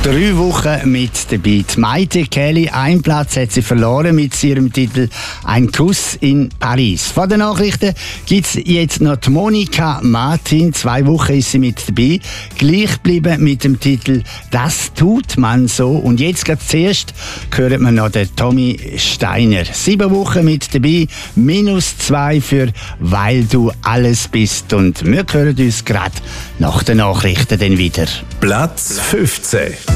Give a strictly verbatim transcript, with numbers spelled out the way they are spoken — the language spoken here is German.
Drei Wochen mit dabei. Die Maite Kelly, einen Platz hat sie verloren mit ihrem Titel «Ein Kuss in Paris». Vor den Nachrichten gibt es jetzt noch die Monika Martin. Zwei Wochen ist sie mit dabei. Gleich geblieben mit dem Titel «Das tut man so». Und jetzt gerade zuerst hört man noch den Tommy Steiner. Sieben Wochen mit dabei, minus zwei für «Weil du alles bist». Und wir hören uns gerade nach den Nachrichten dann wieder. Platz fünfzehn.